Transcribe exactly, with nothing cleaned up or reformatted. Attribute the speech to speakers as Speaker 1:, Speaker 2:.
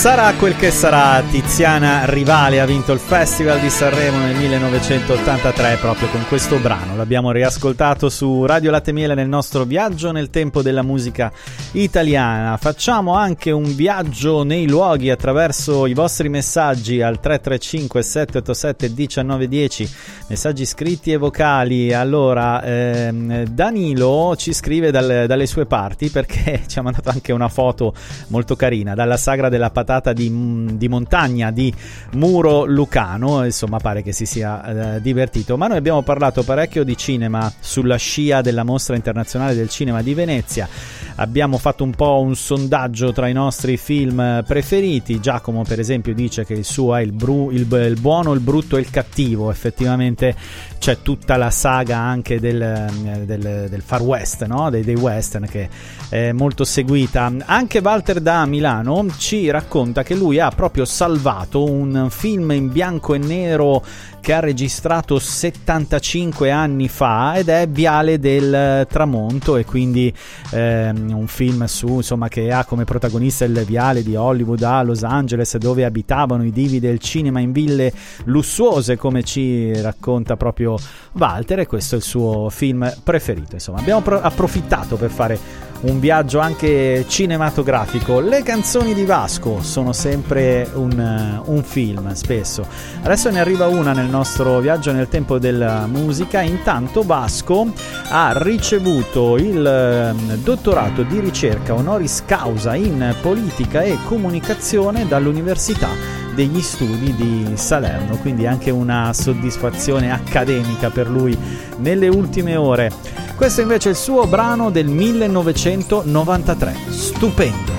Speaker 1: Sarà quel che sarà. Tiziana Rivale ha vinto il Festival di Sanremo nel millenovecentottantatré proprio con questo brano. L'abbiamo riascoltato su Radio Latte Miele nel nostro viaggio nel tempo della musica italiana. Facciamo anche un viaggio nei luoghi attraverso i vostri messaggi al tre tre cinque sette otto sette uno nove uno zero, messaggi scritti e vocali. Allora ehm, Danilo ci scrive dal, dalle sue parti, perché ci ha mandato anche una foto molto carina dalla sagra della patata di, di montagna di Muro Lucano. Insomma, pare che si sia eh, divertito. Ma noi abbiamo parlato parecchio di cinema sulla scia della Mostra Internazionale del Cinema di Venezia. Abbiamo fatto un po' un sondaggio tra i nostri film preferiti. Giacomo, per esempio, dice che il suo è il, bru- il, il buono, il brutto e il cattivo. Effettivamente c'è tutta la saga anche del, del, del Far West, no? dei, dei western, che è molto seguita. Anche Walter da Milano ci racconta che lui ha proprio salvato un film in bianco e nero che ha registrato settantacinque anni fa, ed è Viale del Tramonto, e quindi ehm, un film su, insomma, che ha come protagonista il viale di Hollywood a Los Angeles, dove abitavano i divi del cinema in ville lussuose, come ci racconta proprio Walter, e questo è il suo film preferito. Insomma, abbiamo pro- approfittato per fare un viaggio anche cinematografico. Le canzoni di Vasco sono sempre un, un film, spesso. Adesso ne arriva una nel nostro viaggio nel tempo della musica. Intanto Vasco ha ricevuto il dottorato di ricerca honoris causa in politica e comunicazione dall'Università degli Studi di Salerno, quindi anche una soddisfazione accademica per lui nelle ultime ore. Questo invece è il suo brano del millenovecentonovantatré, stupendo.